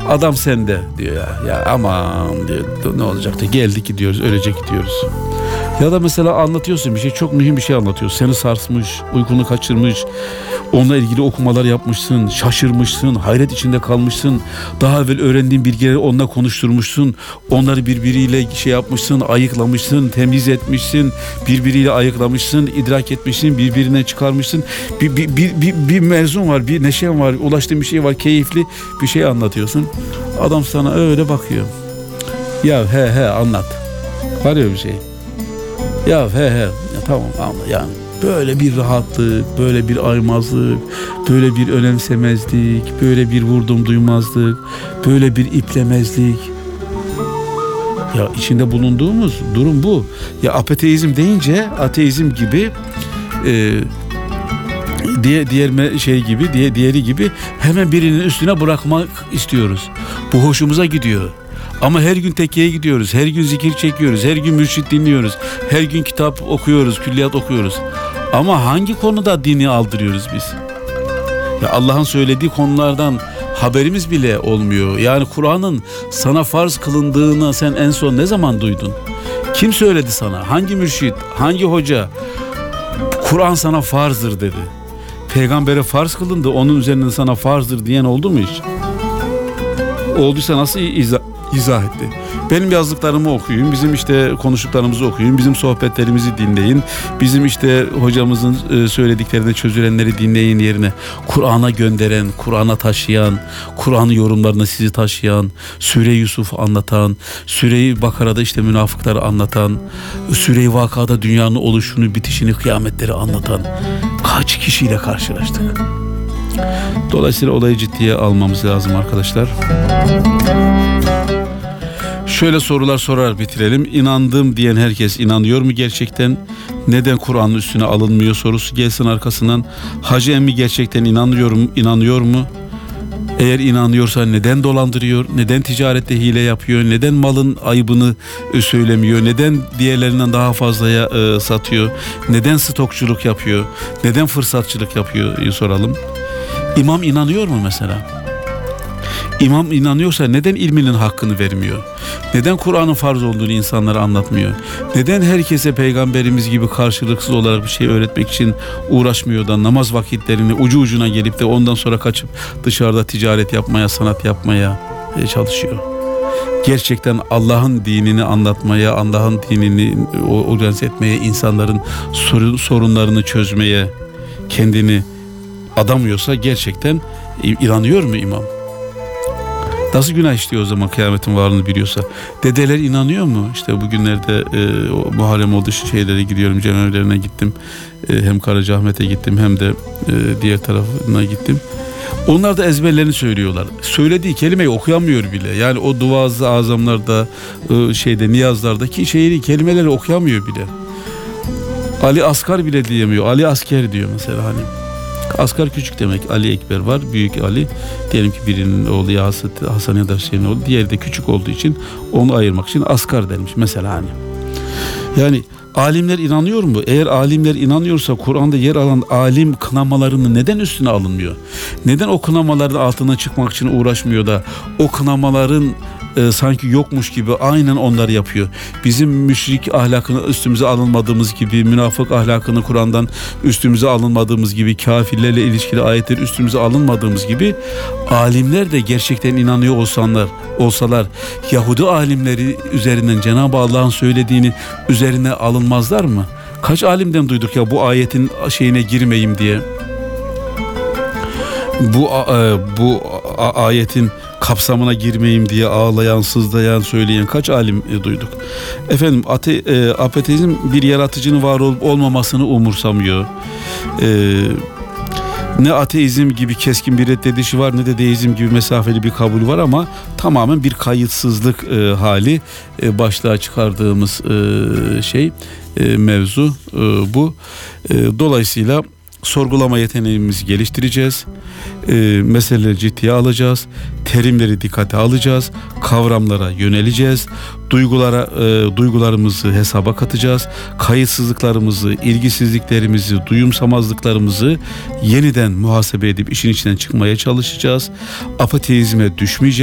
Adam sende diyor ya. Ya aman diyor, ne olacak da geldik gidiyoruz, ölecek gidiyoruz. Ya da mesela anlatıyorsun bir şey, çok mühim bir şey anlatıyorsun. Seni sarsmış, uykunu kaçırmış. Onunla ilgili okumalar yapmışsın, şaşırmışsın, hayret içinde kalmışsın. Daha evvel öğrendiğin bilgileri onunla konuşturmuşsun. Onları birbiriyle şey yapmışsın, ayıklamışsın, temiz etmişsin. Birbiriyle ayıklamışsın, idrak etmişsin, birbirine çıkarmışsın. Bir mevzun var, bir neşen var, ulaştığın bir şey var, keyifli bir şey anlatıyorsun. Adam sana öyle bakıyor. Ya he anlat. Var ya bir şey. Ya he ya, tamam anla yani. Böyle bir rahatlık, böyle bir aymazlık, böyle bir önemsemezlik, böyle bir vurdum duymazlık, böyle bir iplemezlik. Ya içinde bulunduğumuz durum bu. Ya ateizm deyince ateizm gibi diğeri gibi hemen birinin üstüne bırakmak istiyoruz. Bu hoşumuza gidiyor. Ama her gün tekkeye gidiyoruz, her gün zikir çekiyoruz, her gün mürşit dinliyoruz, her gün kitap okuyoruz, külliyat okuyoruz. Ama hangi konuda dini aldırıyoruz biz? Ya Allah'ın söylediği konulardan haberimiz bile olmuyor. Yani Kur'an'ın sana farz kılındığını sen en son ne zaman duydun? Kim söyledi sana? Hangi mürşit, hangi hoca? Kur'an sana farzdır dedi. Peygambere farz kılındı, onun üzerinden sana farzdır diyen oldu mu hiç? Olduysa nasıl izah etti? Benim yazdıklarımı okuyun, bizim işte konuştuklarımızı okuyun, bizim sohbetlerimizi dinleyin, bizim işte hocamızın söylediklerinde çözülenleri dinleyin yerine Kur'an'a gönderen, Kur'an'a taşıyan, Kur'an'ın yorumlarını sizi taşıyan, Süre-i Yusuf anlatan, Süre-i Bakara'da işte münafıkları anlatan, Süre-i Vaka'da dünyanın oluşunu, bitişini, kıyametleri anlatan kaç kişiyle karşılaştık? Dolayısıyla olayı ciddiye almamız lazım arkadaşlar. Şöyle sorular sorar bitirelim. İnandım diyen herkes inanıyor mu gerçekten? Neden Kur'an'ın üstüne alınmıyor sorusu gelsin arkasından. Hacı emmi gerçekten inanıyor mu? Eğer inanıyorsa neden dolandırıyor? Neden ticarette hile yapıyor? Neden malın ayıbını söylemiyor? Neden diğerlerinden daha fazlaya satıyor? Neden stokçuluk yapıyor? Neden fırsatçılık yapıyor soralım. İmam inanıyor mu mesela? İmam inanıyorsa neden ilminin hakkını vermiyor? Neden Kur'an'ın farz olduğunu insanlara anlatmıyor? Neden herkese peygamberimiz gibi karşılıksız olarak bir şey öğretmek için uğraşmıyor da namaz vakitlerini ucu ucuna gelip de ondan sonra kaçıp dışarıda ticaret yapmaya, sanat yapmaya çalışıyor? Gerçekten Allah'ın dinini anlatmaya, Allah'ın dinini organize etmeye, insanların sorunlarını çözmeye kendini adamıyorsa gerçekten inanıyor mu imam? Nasıl günah işliyor o zaman kıyametin varlığını biliyorsa? Dedeler inanıyor mu? İşte bugünlerde Muharrem oldu şeylere gidiyorum, cemevlerine gittim. Hem Karacaahmet'e gittim hem de diğer tarafına gittim. Onlar da ezberlerini söylüyorlar. Söylediği kelimeyi okuyamıyor bile. Yani o duaz-ı azamlarda, niyazlardaki kelimeleri okuyamıyor bile. Ali Asgar bile diyemiyor. Ali Asker diyor mesela hani. Asgar küçük demek. Ali Ekber var. Büyük Ali. Diyelim ki birinin oğlu ya Hasan ya da Hüseyin oğlu. Diğeri de küçük olduğu için onu ayırmak için Asgar denmiş. Mesela hani. Yani alimler inanıyor mu? Eğer alimler inanıyorsa Kur'an'da yer alan alim kınamalarını neden üstüne alınmıyor? Neden o kınamaların altına çıkmak için uğraşmıyor da o kınamaların sanki yokmuş gibi aynen onlar yapıyor. Bizim müşrik ahlakını üstümüze alınmadığımız gibi, münafık ahlakını Kur'an'dan üstümüze alınmadığımız gibi, kafirlerle ilişkili ayetleri üstümüze alınmadığımız gibi alimler de gerçekten inanıyor olsalar Yahudi alimleri üzerinden Cenab-ı Allah'ın söylediğini üzerine alınmazlar mı? Kaç alimden duyduk ya bu ayetin şeyine girmeyeyim diye. Bu ayetin kapsamına girmeyeyim diye ağlayan, sızlayan, söyleyen kaç alim duyduk. Efendim ateizm bir yaratıcının var olup olmamasını umursamıyor. Ne ateizm gibi keskin bir reddedişi var ne de deizm gibi mesafeli bir kabul var ama tamamen bir kayıtsızlık hali başlığa çıkardığımız mevzu bu. Dolayısıyla sorgulama yeteneğimizi geliştireceğiz. Meseleleri ciddiye alacağız. Terimleri dikkate alacağız. Kavramlara yöneleceğiz. Duygularımızı hesaba katacağız. Kayıtsızlıklarımızı, ilgisizliklerimizi, duyumsamazlıklarımızı yeniden muhasebe edip işin içinden çıkmaya çalışacağız. Apateizme düşmeyeceğiz.